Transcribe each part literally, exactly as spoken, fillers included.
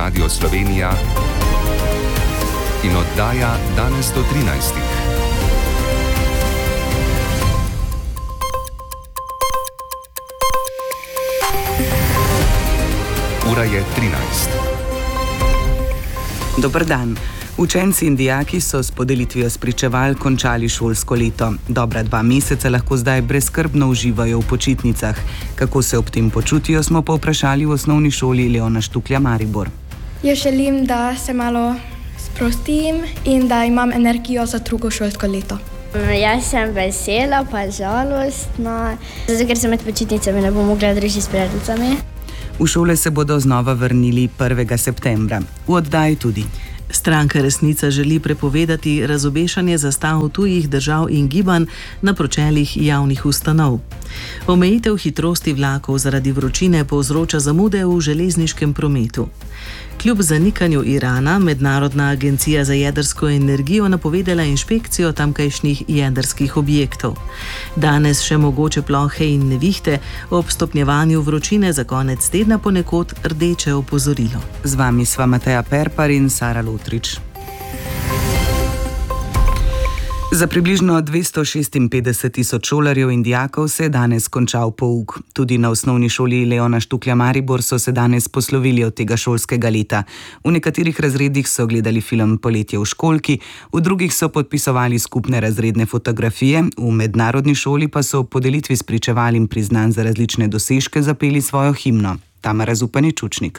Radio Slovenija in oddaja danes do trinajstih. Ura je trinajst. Dober dan. Učenci in dijaki so s podelitvijo spričeval končali šolsko leto. Dobra dva meseca lahko zdaj brezskrbno uživajo v počitnicah. Kako se ob tem počutijo, smo povprašali v osnovni šoli Leona Štuklja Maribor. Jaz želim, da se malo sprostim in da imam energijo za drugo šolsko leto. Jaz sem vesela, pa žalostna, zato ker se med počitnicami ne bom mogla družiti s prijateljicami. V šole se bodo znova vrnili prvega septembra. V oddaji tudi. Stranka Resnica želi prepovedati razobešanje zastav tujih držav in gibanj na pročeljih javnih ustanov. Omejitev hitrosti vlakov zaradi vročine povzroča zamude v železniškem prometu. Kljub zanikanju Irana, Mednarodna agencija za jedrsko energijo napovedala inšpekcijo tamkajšnjih jedrskih objektov. Danes še mogoče plohe in nevihte, ob stopnjevanju vročine za konec tedna ponekod rdeče opozorilo. Z vami sva Mateja Perpar in Sara Lotrič. Za približno dvesto šestinpetdeset tisoč šolarjev in dijakov se je danes končal pouk. Tudi na osnovni šoli Leona Štuklja Maribor so se danes poslovili od tega šolskega leta. V nekaterih razredih so gledali film Poletje v školki, v drugih so podpisovali skupne razredne fotografije, v mednarodni šoli pa so podelitvi spričeval in priznanj za različne dosežke zapeli svojo himno. Tamara Zupanič-Učnik.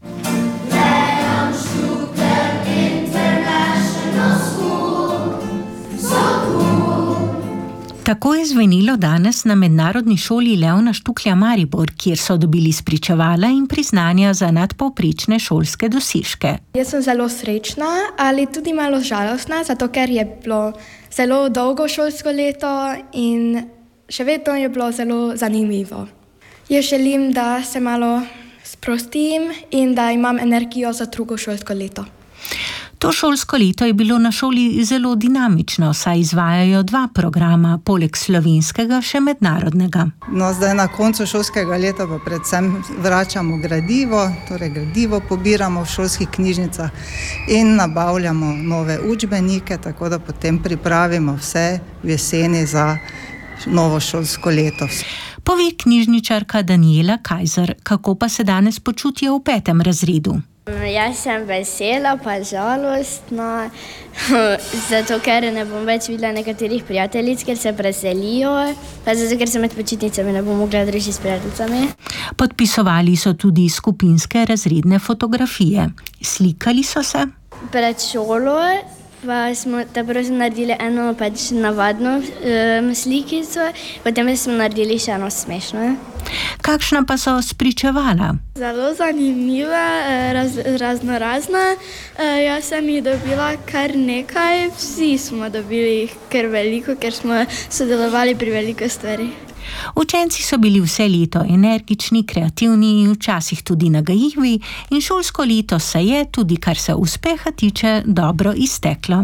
Tako je zvenilo danes na mednarodni šoli Leona Štuklja Maribor, kjer so dobili spričevala in priznanja za nadpovprečne šolske dosežke. Jaz sem zelo srečna, ali tudi malo žalostna, zato ker je bilo zelo dolgo šolsko leto in še vedno je bilo zelo zanimivo. Jaz želim, da se malo sprostim in da imam energijo za drugo šolsko leto. To šolsko leto je bilo na šoli zelo dinamično, saj izvajajo dva programa, poleg slovenskega še mednarodnega. No, zdaj na koncu šolskega leta pa predvsem vračamo gradivo, torej gradivo pobiramo v šolskih knjižnicah in nabavljamo nove učbenike, tako da potem pripravimo vse v jeseni za novo šolsko leto. Pove knjižničarka Daniela Kajzer, kako pa se danes počutijo v petem razredu. Jaz sem vesela, pa žalostna, zato ker ne bom več videla nekaterih prijateljic, ker se preselijo, pa zato ker se med počitnicami ne bom mogla družiti s prijateljicami. Podpisovali so tudi skupinske razredne fotografije. Slikali so se? Pred šolo pa smo tako naredili eno pač navadno um, slikico, potem smo naredili še eno smešno. Kakšna pa so spričevala? Zelo zanimiva, raz, raznorazna. Jaz sem jih dobila kar nekaj, vsi smo dobili kar veliko, ker smo sodelovali pri veliko stvari. Učenci so bili vse leto energični, kreativni in včasih tudi nagajivi in šolsko leto se je, tudi kar se uspeha tiče, dobro izteklo.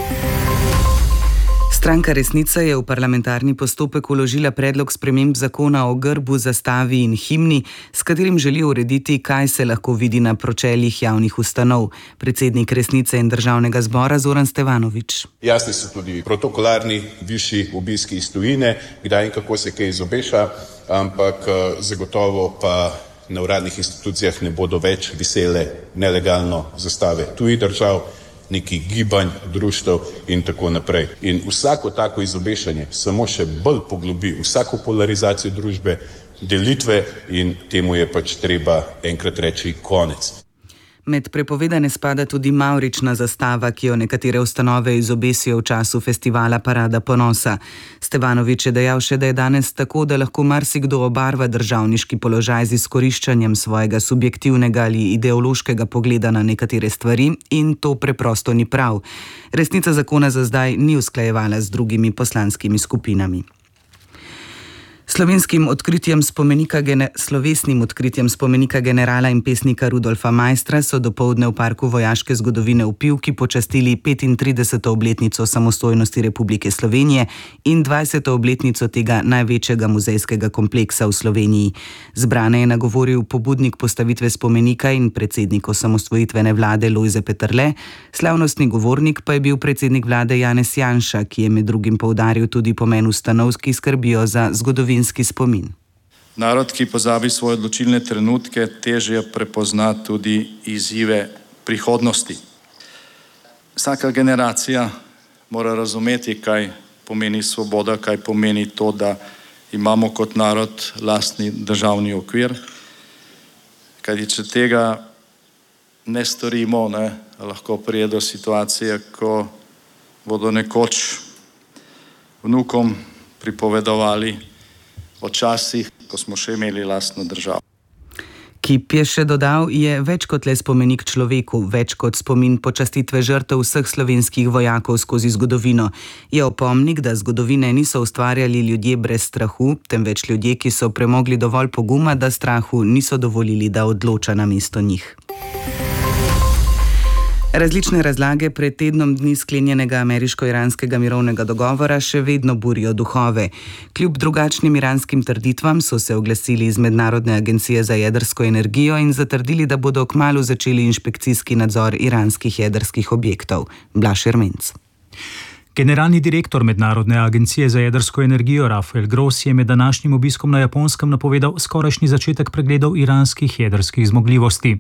Stranka Resnica je v parlamentarni postopek vložila predlog sprememb zakona o grbu, zastavi in himni, s katerim želi urediti, kaj se lahko vidi na pročeljih javnih ustanov. Predsednik Resnice in Državnega zbora Zoran Stevanovič. Jasni so tudi protokolarni višji obiski iz tujine, kdaj in kako se kaj izobeša, ampak zagotovo pa na uradnih institucijah ne bodo več visele nelegalno zastave tujih držav, nekih gibanj, društev in tako naprej. In vsako tako izobešanje samo še bolj poglobi vsako polarizacijo družbe, delitve in temu je pač treba enkrat reči konec. Med prepovedane spada tudi mavrična zastava, ki jo nekatere ustanove izobesijo v času festivala Parada ponosa. Stevanovič je dejal še, da je danes tako, da lahko marsikdo obarva državniški položaj z izkoriščanjem svojega subjektivnega ali ideološkega pogleda na nekatere stvari in to preprosto ni prav. Resnica zakona za zdaj ni usklajevala z drugimi poslanskimi skupinami. Slovenskim odkritjem spomenika, slovesnim odkritjem spomenika generala in pesnika Rudolfa Maistra so dopoldne v Parku vojaške zgodovine v Pivki počastili petintrideseto obletnico samostojnosti Republike Slovenije in dvajseto obletnico tega največjega muzejskega kompleksa v Sloveniji. Zbrane je nagovoril pobudnik postavitve spomenika in predsednik osamosvojitvene vlade Lojze Peterle, slavnostni govornik pa je bil predsednik vlade Janez Janša, ki je med drugim poudaril tudi pomen ustanov, ki skrbijo za zgodovinski spomin. Narod, ki pozabi svoje odločilne trenutke, težje prepozna tudi izzive prihodnosti. Vsaka generacija mora razumeti, kaj pomeni svoboda, kaj pomeni to, da imamo kot narod lastni državni okvir. Kajti če tega ne storimo, ne, lahko pride do situacije, ko bodo nekoč vnukom pripovedovali o časih, ko smo še imeli lastno državo. Kip je še dodal, je več kot le spomenik človeku, več kot spomin počastitve žrtev vseh slovenskih vojakov skozi zgodovino. Je opomnik, da zgodovine niso ustvarjali ljudje brez strahu, temveč ljudje, ki so premogli dovolj poguma, da strahu niso dovolili, da odloča namesto njih. Različne razlage pred tednom dni sklenjenega ameriško-iranskega mirovnega dogovora še vedno burijo duhove. Kljub drugačnim iranskim trditvam so se oglasili iz Mednarodne agencije za jedrsko energijo in zatrdili, da bodo kmalu začeli inšpekcijski nadzor iranskih jedrskih objektov. Blaž Ermenc. Generalni direktor Mednarodne agencije za jedrsko energijo Rafael Grossi je med današnjim obiskom na Japonskem napovedal skorajšnji začetek pregledov iranskih jedrskih zmogljivosti.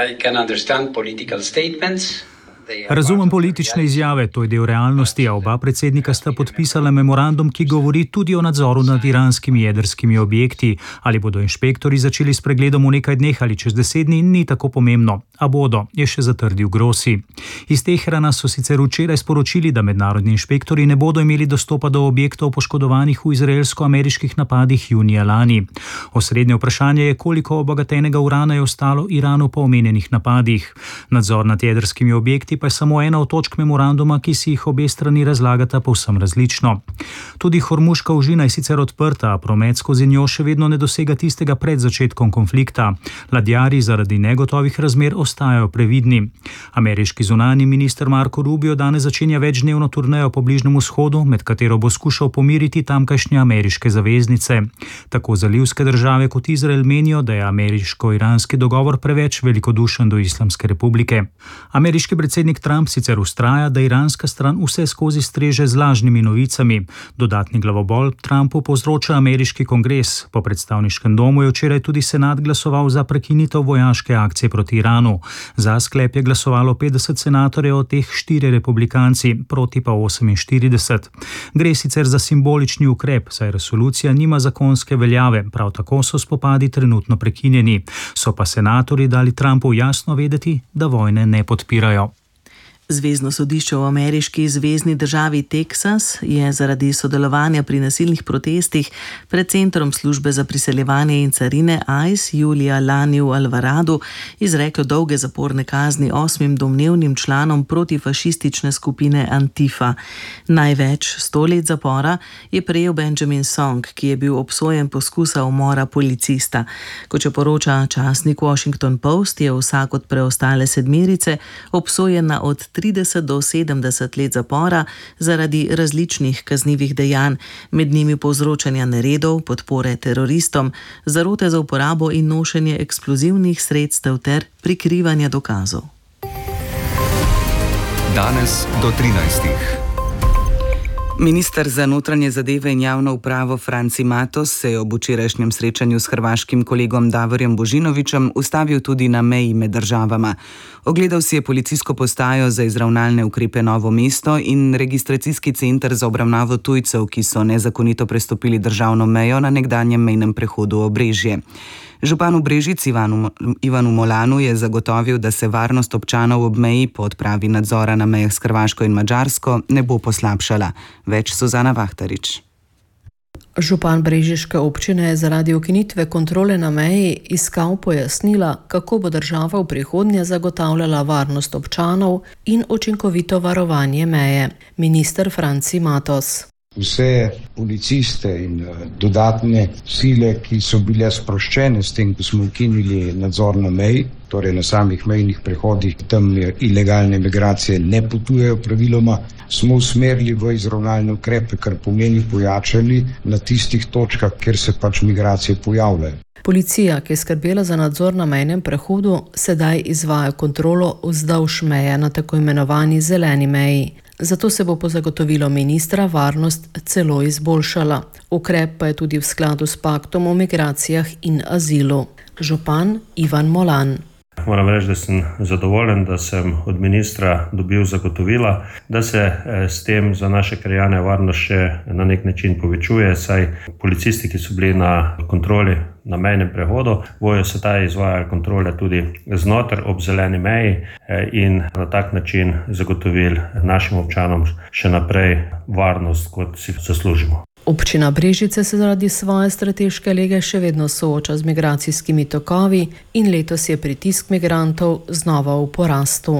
Razumem politične izjave, to je del realnosti, a oba predsednika sta podpisala memorandum, ki govori tudi o nadzoru nad iranskimi jedrskimi objekti. Ali bodo inšpektori začeli s pregledom v nekaj dneh ali čez deset dni, ni tako pomembno. A bodo, je še zatrdil Grossi. Iz Teherana so sicer včeraj sporočili, da mednarodni inšpektori ne bodo imeli dostopa do objektov poškodovanih v izraelsko-ameriških napadih junija lani. Osrednje vprašanje je, koliko obogatenega urana je ostalo Iranu po omenjenih napadih. Nadzor nad jedrskimi objekti pa je samo ena od točk memoranduma, ki si jih obe strani razlagata povsem različno. Tudi Hormuška ožina je sicer odprta, a promet skozi njo še vedno ne dosega tistega pred začetkom konflikta. Ladjarji zaradi negotovih razmer ostajajo previdni. Ameriški zunanji minister Marco Rubio danes začenja večdnevno turnejo po Bližnjem vzhodu, med katero bo skušal pomiriti tamkajšnje ameriške zaveznice. Tako zalivske države kot Izrael menijo, da je ameriško-iranski dogovor preveč velikodušen do Islamske republike. Ameriški predsednik Trump sicer vztraja, da iranska stran vse skozi streže z lažnimi novicami. Dodatni glavobol Trumpu povzroča ameriški kongres. Po predstavniškem domu je včeraj tudi senat glasoval za prekinitev vojaške akcije proti Iranu. Za sklep je glasovalo petdeset senatorjev, od teh štirje republikanci, proti pa oseminštirideset. Gre sicer za simbolični ukrep, saj resolucija nima zakonske veljave, prav tako so spopadi trenutno prekinjeni. So pa senatorji dali Trumpu jasno vedeti, da vojne ne podpirajo. Zvezno sodišče v ameriški zvezni državi Teksas je zaradi sodelovanja pri nasilnih protestih pred Centrom službe za priseljevanje in carine I C E Julija lani v Alvaradu izreklo dolge zaporne kazni osmim domnevnim članom protifašistične skupine Antifa. Največ sto let zapora je prejel Benjamin Song, ki je bil obsojen poskusa umora policista. Kot je poroča časnik Washington Post, je vsak od preostale sedmerice obsojen na od trideset do sedemdeset let zapora zaradi različnih kaznivih dejanj, med njimi povzročanja neredov, podpore teroristom, zarote za uporabo in nošenje eksplozivnih sredstev ter prikrivanja dokazov. Danes do trinajstih. Minister za notranje zadeve in javno upravo Franci Matos se je ob včerajšnjem srečanju s hrvaškim kolegom Davorjem Božinovićem ustavil tudi na meji med državama. Ogledal si je policijsko postajo za izravnalne ukrepe Novo mesto in registracijski center za obravnavo tujcev, ki so nezakonito prestopili državno mejo na nekdanjem mejnem prehodu Obrežje. Župan v Brežici Ivanu, Ivanu Molanu je zagotovil, da se varnost občanov ob meji po odpravi nadzora na mejah s Hrvaško in Madžarsko ne bo poslabšala. Več Suzana Vahtarič. Župan brežiške občine je zaradi ukinitve kontrole na meji iskal pojasnila, kako bo država v prihodnje zagotavljala varnost občanov in učinkovito varovanje meje. Minister Franci Matos. vse policiste in dodatne sile, ki so bile sproščene s tem, ko smo ukinili nadzor na meji, torej na samih mejnih prehodih, tam ilegalne migracije ne potujejo praviloma, smo usmerili v izravnalne ukrepe, kar pomeni pojačali na tistih točkah, kjer se pač migracije pojavljajo. Policija, ki je skrbela za nadzor na mejnem prehodu, sedaj izvaja kontrolo vzdolž meje na tako imenovani zeleni meji. Zato se bo po zagotovilu ministra varnost celo izboljšala. Ukrep pa je tudi v skladu s paktom o migracijah in azilu. Župan Ivan Molan. Moram reči, da sem zadovoljen, da sem od ministra dobil zagotovila, da se s tem za naše krajane varnost še na nek način povečuje, saj policisti, ki so bili na kontroli na mejnem prehodu, bojo se ta izvajali kontrole tudi znotraj ob zeleni meji in na tak način zagotovili našim občanom še naprej varnost, kot si zaslužimo. Občina Brežice se zaradi svoje strateške lege še vedno sooča z migracijskimi tokovi in letos je pritisk migrantov znova v porastu.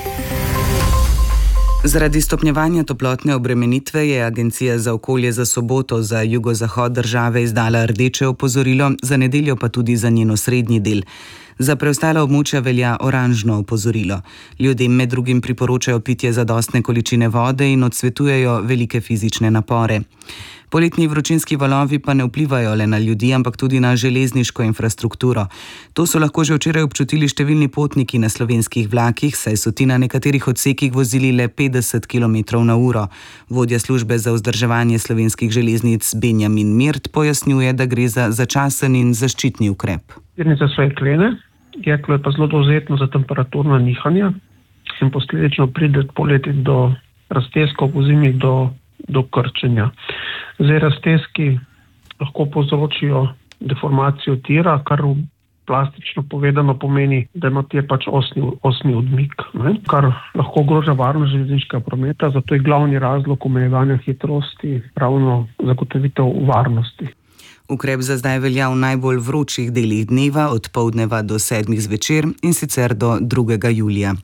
Zaradi stopnjevanja toplotne obremenitve je Agencija za okolje za soboto za jugozahod države izdala rdeče opozorilo, za nedeljo pa tudi za njeno srednji del. Za preostala območja velja oranžno opozorilo. Ljudem med drugim priporočajo pitje zadostne količine vode in odsvetujejo velike fizične napore. Poletni vročinski valovi pa ne vplivajo le na ljudi, ampak tudi na železniško infrastrukturo. To so lahko že včeraj občutili številni potniki na slovenskih vlakih, saj so ti na nekaterih odsekih vozili le petdeset kilometrov na uro. Vodja službe za vzdrževanje slovenskih železnic Benjamin Mirt pojasnjuje, da gre za začasen in zaščitni ukrep. Tirnice so jeklene, jeklo je pa zelo dovzetno za temperaturna nihanja in posledično pride poleti do raztezkov, pozimi do do krčenja. Zdaj raztezki lahko povzročijo deformacijo tira, kar plastično povedano pomeni, da ima tir pač osni, osni odmik, ne? Kar lahko ogroža varnost železniškega prometa, zato je glavni razlog omejevanja hitrosti ravno zagotovitev varnosti. Ukrep za zdaj velja v najbolj vročih delih dneva, od poldneva do sedmih zvečer in sicer do drugega julija.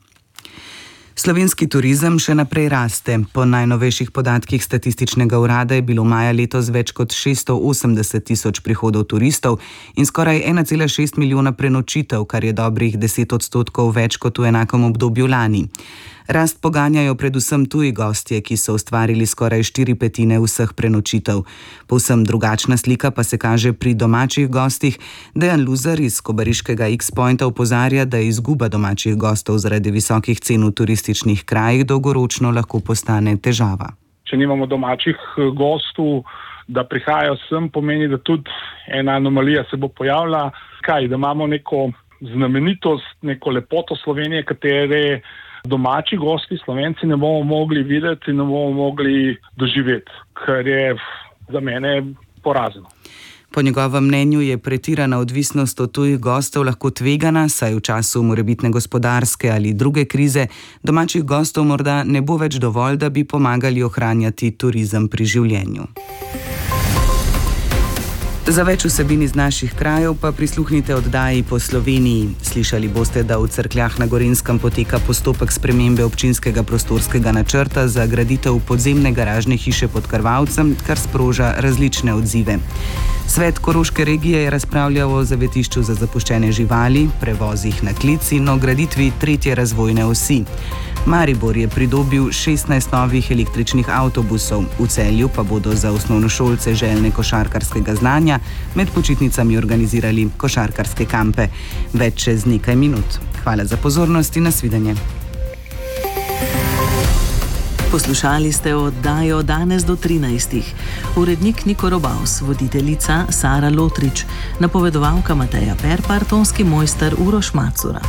Slovenski turizem še naprej raste. Po najnovejših podatkih statističnega urada je bilo maja letos več kot šeststo osemdeset tisoč prihodov turistov in skoraj ena cela šest milijona prenočitev, kar je dobrih deset odstotkov več kot v enakem obdobju lani. Rast poganjajo predvsem tuji gostje, ki so ustvarili skoraj štiri petine vseh prenočitev. Povsem drugačna slika pa se kaže pri domačih gostih. Dejan Luzar iz kobariškega X-Pointa opozarja, da izguba domačih gostov zaradi visokih cen v turističnih krajih dolgoročno lahko postane težava. Če nimamo domačih gostov, da prihajajo sem, pomeni, da tudi ena anomalija se bo pojavila. Kaj, da imamo neko znamenitost, neko lepoto Slovenije, katere domači gosti, Slovenci, ne bomo mogli videti in ne bomo mogli doživeti, kar je za mene porazno. Po njegovem mnenju je pretirana odvisnost od tujih gostov lahko tvegana, saj v času morebitne gospodarske ali druge krize domačih gostov morda ne bo več dovolj, da bi pomagali ohranjati turizem pri življenju. Za več vsebin iz naših krajev pa prisluhnite oddaji Po Sloveniji. Slišali boste, da v Cerkljah na Gorenjskem poteka postopek spremembe občinskega prostorskega načrta za graditev podzemne garažne hiše pod Krvavcem, kar sproža različne odzive. Svet Koroške regije je razpravljal o zavetišču za zapuščene živali, prevozih na klic in o graditvi tretje razvojne osi. Maribor je pridobil šestnajst novih električnih avtobusov, v Celju pa bodo za osnovnošolce željne košarkarskega znanja med počitnicami organizirali košarkarske kampe. Več čez nekaj minut. Hvala za pozornost in nasvidenje. Poslušali ste oddajo Danes do trinajstih. Urednik Niko Robaus, voditeljica Sara Lotrič, napovedovalka Mateja Perpar, tonski mojster Uroš Macura.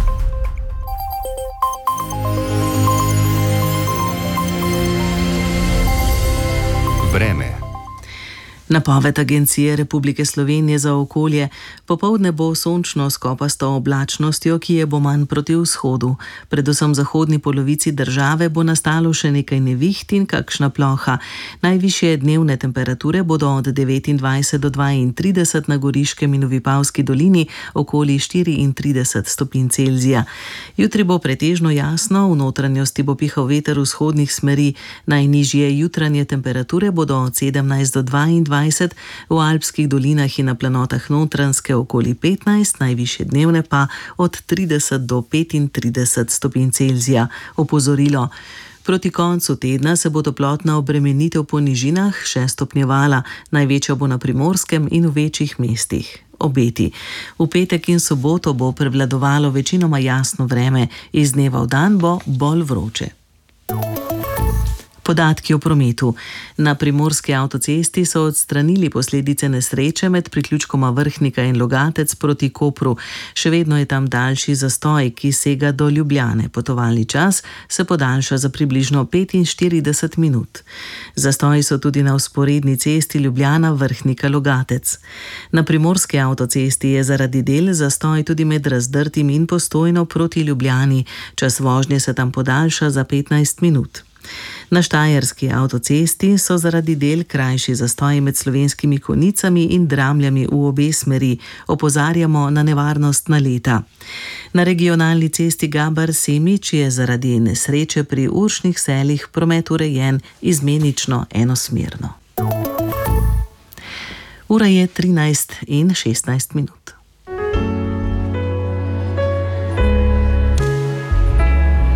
Vreme. Napoved Agencije Republike Slovenije za okolje: popoldne bo sončno s kopasto oblačnostjo, ki je bo manj proti vzhodu. Predvsem v zahodni polovici države bo nastalo še nekaj neviht in kakšna ploha. Najvišje dnevne temperature bodo od devetindvajset do dvaintrideset na Goriškem in v Vipavski dolini, okoli štiriintrideset stopinj Celzija. Jutri bo pretežno jasno, v notranjosti bo pihal veter vzhodnih smeri. Najnižje jutranje temperature bodo od sedemnajst do dvaindvajset, v alpskih dolinah in na planotah Notranjske okoli petnajst, najvišje dnevne pa od trideset do petintrideset stopinj Celzija. Opozorilo: proti koncu tedna se bo toplotna obremenitev po nižinah še stopnjevala, največja bo na Primorskem in v večjih mestih. Obeti: v petek in soboto bo prevladovalo večinoma jasno vreme, iz dneva v dan bo bolj vroče. Podatki o prometu. Na primorski avtocesti so odstranili posledice nesreče med priključkoma Vrhnika in Logatec proti Kopru. Še vedno je tam daljši zastoj, ki sega do Ljubljane. Potovalni čas se podaljša za približno petinštirideset minut. Zastoji so tudi na vzporedni cesti Ljubljana Vrhnika Logatec. Na primorski avtocesti je zaradi del zastoj tudi med Razdrtim in Postojno proti Ljubljani. Čas vožnje se tam podaljša za petnajst minut. Na štajerski avtocesti so zaradi del krajši zastoji med Slovenskimi Konjicami in Dramljami v obe smeri. Opozarjamo na nevarnost naleta. Na regionalni cesti Gaber-Semič je zaradi nesreče pri Uršnih Seljih promet urejen izmenično enosmerno. Ura je trinajst in šestnajst minut.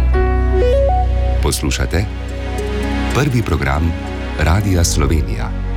Poslušate prvi program Radia Slovenija.